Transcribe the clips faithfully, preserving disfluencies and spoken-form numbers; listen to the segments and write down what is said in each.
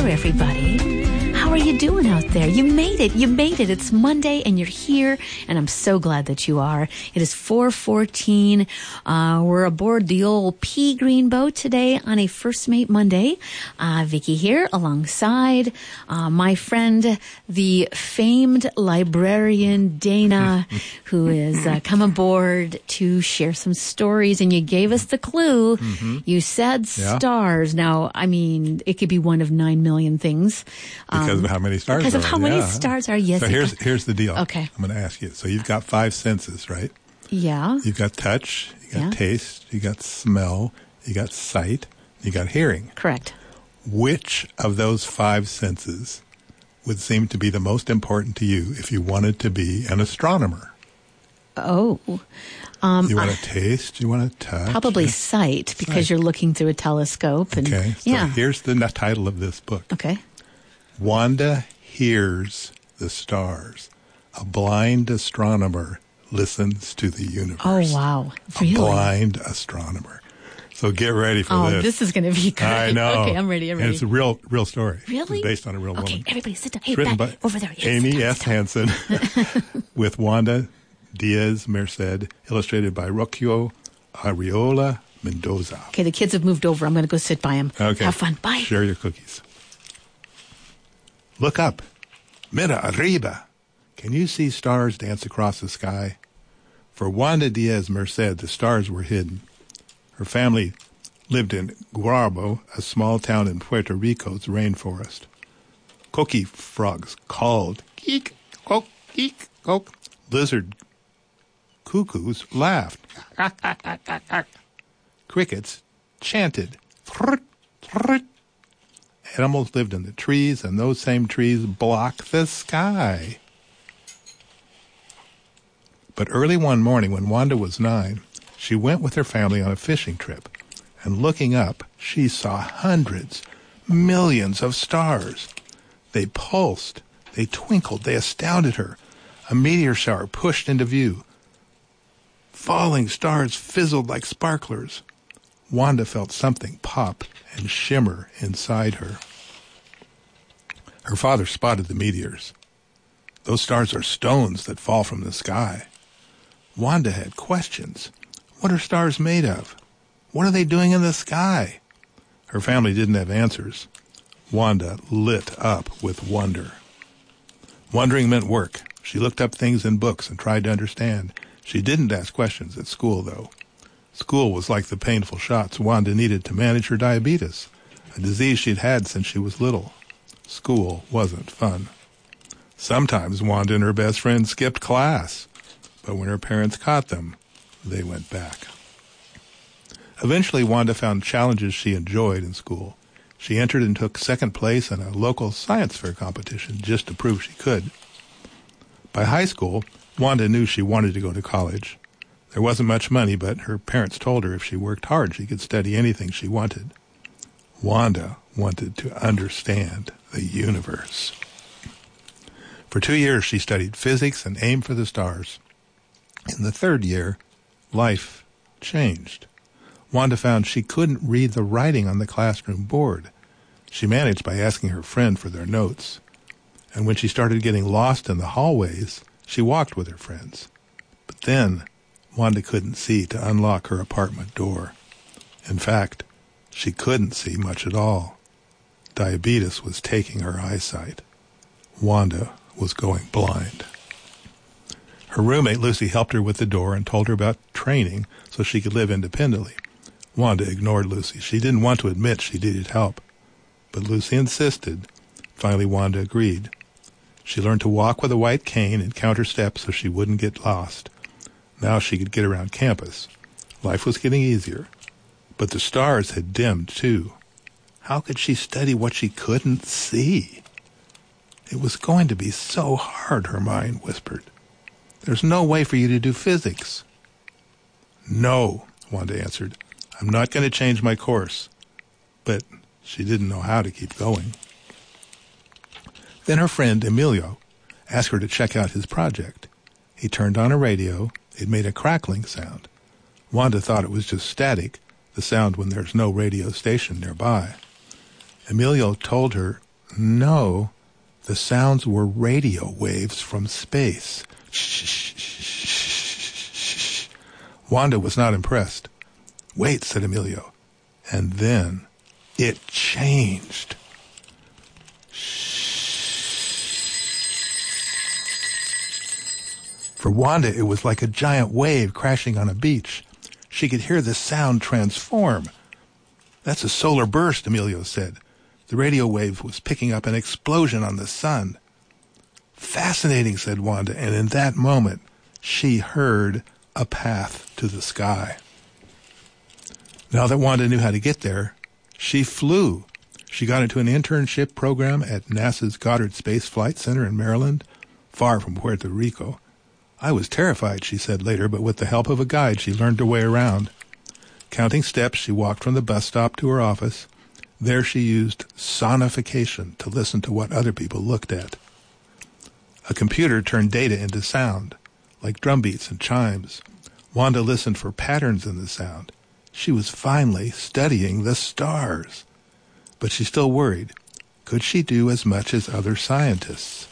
everybody. How are you doing out there? You made it. You made it. It's Monday and you're here, and I'm so glad that you are. It is four fourteen. Uh, we're aboard the old pea green boat today on a First Mate Monday. Uh, Vicky here alongside uh, my friend, the famed librarian Dana, who has uh, come aboard to share some stories, and you gave us the clue. Mm-hmm. You said yeah. stars. Now, I mean, it could be one of nine million things. Because Um, of how many stars Because are of how there. many yeah. stars are, yes. So here's here's the deal. Okay. I'm going to ask you. So you've got five senses, right? Yeah. You've got touch, you got Yeah. taste, you got smell, you got sight, you got hearing. Correct. Which of those five senses would seem to be the most important to you if you wanted to be an astronomer? Oh. Um, You want uh, to taste? You want to touch? probably Yeah. sight, because Sight. you're looking through a telescope. And, Okay. So yeah. here's the n- title of this book. Okay. Wanda hears the stars. A blind astronomer listens to the universe. Oh, wow. Really? A blind astronomer. So get ready for Oh, this. this is going to be great. I know. Okay, I'm ready. I'm And ready. it's a real, real story. Really? It's based on a real Okay, woman. everybody sit down. Hey, It's written back by over there. Yes, Amy sit down, S. sit down. Hansen with Wanda Diaz Merced, illustrated by Rocchio Ariola Mendoza. Okay, the kids have moved over. I'm going to go sit by them. Okay. Have fun. Bye. Share your cookies. Look up. Mira arriba. Can you see stars dance across the sky? For Wanda Diaz Merced, the stars were hidden. Her family lived in Guarabo, a small town in Puerto Rico's rainforest. Coqui frogs called, geek, coke, geek, coke. Lizard cuckoos laughed. Crickets chanted. Thrut, thrut. Animals lived in the trees, and those same trees block the sky. But early one morning, when Wanda was nine, she went with her family on a fishing trip, and looking up, she saw hundreds, millions of stars. They pulsed, they twinkled, they astounded her. A meteor shower pushed into view. Falling stars fizzled like sparklers. Wanda felt something pop and shimmer inside her. Her father spotted the meteors. Those stars are stones that fall from the sky. Wanda had questions. What are stars made of? What are they doing in the sky? Her family didn't have answers. Wanda lit up with wonder. Wondering meant work. She looked up things in books and tried to understand. She didn't ask questions at school, though. School was like the painful shots Wanda needed to manage her diabetes, a disease she'd had since she was little. School wasn't fun. Sometimes Wanda and her best friend skipped class, but when her parents caught them, they went back. Eventually, Wanda found challenges she enjoyed in school. She entered and took second place in a local science fair competition just to prove she could. By high school, Wanda knew she wanted to go to college. There wasn't much money, but her parents told her if she worked hard, she could study anything she wanted. Wanda wanted to understand the universe. For two years, she studied physics and aimed for the stars. In the third year, life changed. Wanda found she couldn't read the writing on the classroom board. She managed by asking her friend for their notes. And when she started getting lost in the hallways, she walked with her friends. But then, Wanda couldn't see to unlock her apartment door. In fact, she couldn't see much at all. Diabetes was taking her eyesight. Wanda was going blind. Her roommate, Lucy, helped her with the door and told her about training so she could live independently. Wanda ignored Lucy. She didn't want to admit she needed help. But Lucy insisted. Finally, Wanda agreed. She learned to walk with a white cane and count her steps so she wouldn't get lost. Now she could get around campus. Life was getting easier. But the stars had dimmed, too. How could she study what she couldn't see? It was going to be so hard, her mind whispered. There's no way for you to do physics. No, Wanda answered. I'm not going to change my course. But she didn't know how to keep going. Then her friend, Emilio, asked her to check out his project. He turned on a radio. It made a crackling sound. Wanda thought it was just static, the sound when there's no radio station nearby. Emilio told her No, the sounds were radio waves from space. Wanda was not impressed. Wait, said Emilio. And then it changed. For Wanda, it was like a giant wave crashing on a beach. She could hear the sound transform. That's a solar burst, Emilio said. The radio wave was picking up an explosion on the sun. Fascinating, said Wanda, and in that moment, she heard a path to the sky. Now that Wanda knew how to get there, she flew. She got into an internship program at NASA's Goddard Space Flight Center in Maryland, far from Puerto Rico. I was terrified, she said later, but with the help of a guide, she learned her way around. Counting steps, she walked from the bus stop to her office. There she used sonification to listen to what other people looked at. A computer turned data into sound, like drum beats and chimes. Wanda listened for patterns in the sound. She was finally studying the stars. But she still worried. Could she do as much as other scientists?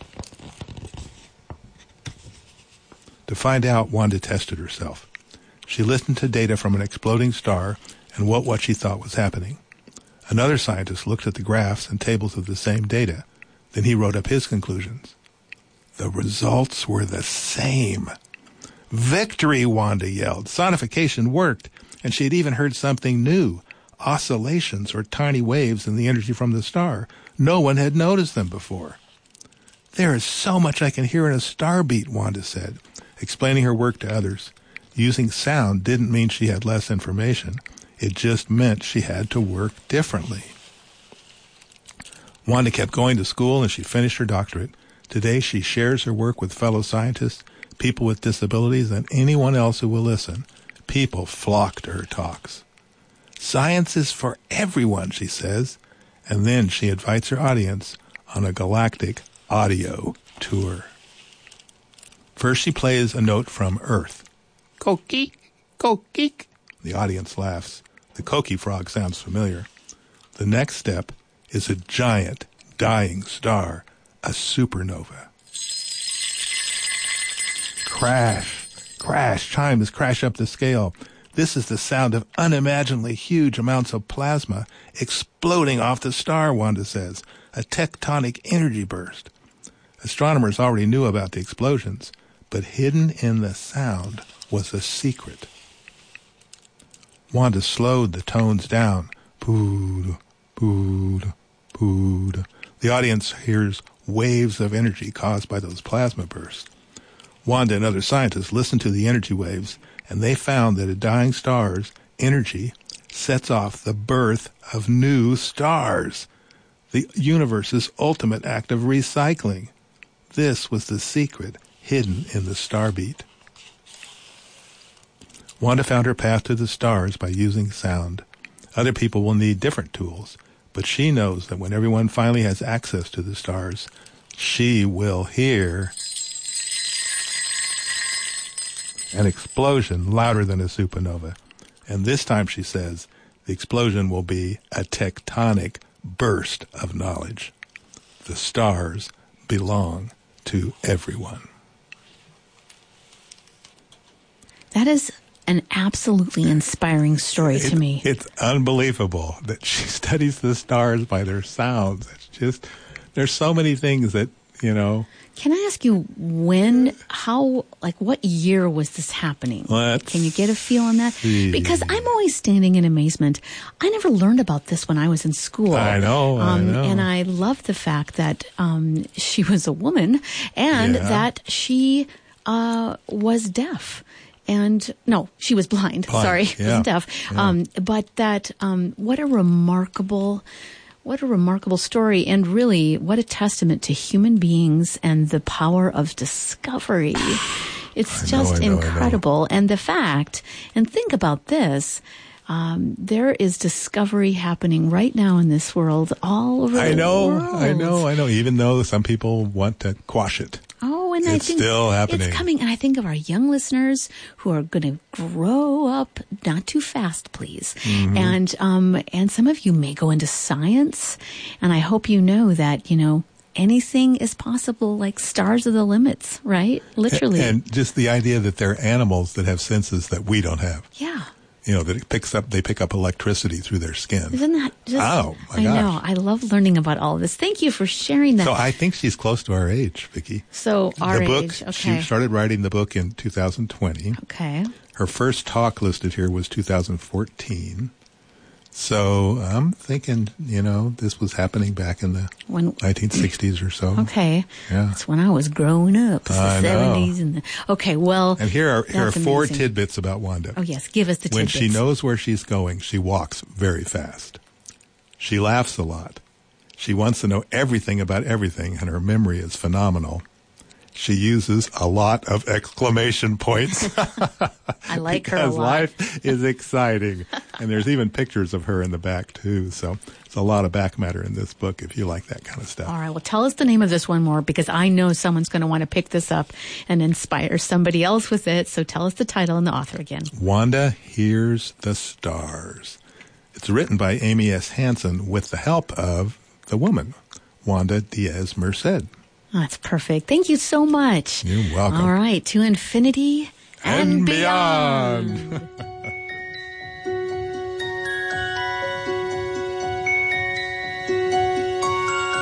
To find out, Wanda tested herself. She listened to data from an exploding star and what, what she thought was happening. Another scientist looked at the graphs and tables of the same data. Then he wrote up his conclusions. The results were the same. Victory, Wanda yelled. Sonification worked, and she had even heard something new. Oscillations, or tiny waves in the energy from the star. No one had noticed them before. There is so much I can hear in a star beat, Wanda said, explaining her work to others. Using sound didn't mean she had less information. It just meant she had to work differently. Wanda kept going to school, and she finished her doctorate. Today, she shares her work with fellow scientists, people with disabilities, and anyone else who will listen. People flock to her talks. Science is for everyone, she says, and then she invites her audience on a galactic audio tour. First, she plays a note from Earth. Koki, koki. The audience laughs. The Koki frog sounds familiar. The next step is a giant dying star, a supernova. Crash, crash, chimes crash up the scale. This is the sound of unimaginably huge amounts of plasma exploding off the star, Wanda says, a tectonic energy burst. Astronomers already knew about the explosions, but hidden in the sound was a secret. Wanda slowed the tones down. Pood, pood, pood. The audience hears waves of energy caused by those plasma bursts. Wanda and other scientists listened to the energy waves, and they found that a dying star's energy sets off the birth of new stars, the universe's ultimate act of recycling. This was the secret hidden in the starbeat. Wanda found her path to the stars by using sound. Other people will need different tools, but she knows that when everyone finally has access to the stars, she will hear an explosion louder than a supernova. And this time, she says, the explosion will be a tectonic burst of knowledge. The stars belong to everyone. That is an absolutely inspiring story it, to me. It's unbelievable that she studies the stars by their sounds. It's just, there's so many things that, you know. Can I ask you when, how, like what year was this happening? Let's Can you get a feel on that? see. Because I'm always standing in amazement. I never learned about this when I was in school. I know, I um, know. And I love the fact that um, she was a woman and Yeah. that she uh, was deaf. And no, she was blind. Blind, Sorry, she yeah, wasn't deaf. yeah. Um, but that, um, what a remarkable, what a remarkable story, and really, what a testament to human beings and the power of discovery. It's I know, just I know, I know. incredible. And the fact, and think about this. Um, there is discovery happening right now in this world all over I the know, world. I know, I know, even though some people want to quash it. Oh, and I It's think still happening. It's coming, and I think of our young listeners who are going to grow up not too fast, please. Mm-hmm. And um, and some of you may go into science, and I hope you know that, you know, anything is possible, like stars are the limits, right? Literally. And, and just the idea that there are animals that have senses that we don't have. Yeah. You know, that it picks up, they pick up electricity through their skin. Isn't that just... Oh, my I gosh. know. I love learning about all of this. Thank you for sharing that. So I think she's close to our age, Vicki. So our the book, age, okay. She started writing the book in two thousand twenty. Okay. Her first talk listed here was two thousand fourteen. So I'm thinking, you know, this was happening back in the when, nineteen sixties or so. Okay. Yeah. That's when I was growing up. It's I the know. seventies and the... Okay, well... And here are, here are that's four amazing. tidbits about Wanda. Oh, yes. Give us the When tidbits. she knows where she's going, she walks very fast. She laughs a lot. She wants to know everything about everything, and her memory is phenomenal. She uses a lot of exclamation points. I like her a because lot. life is exciting. And there's even pictures of her in the back, too. So there's a lot of back matter in this book if you like that kind of stuff. All right. Well, tell us the name of this one more, because I know someone's going to want to pick this up and inspire somebody else with it. So tell us the title and the author again. Wanda Hears the Stars. It's written by Amy S. Hansen with the help of the woman, Wanda Diaz Merced. That's perfect. Thank you so much. You're welcome. All right. To infinity and, And beyond. beyond.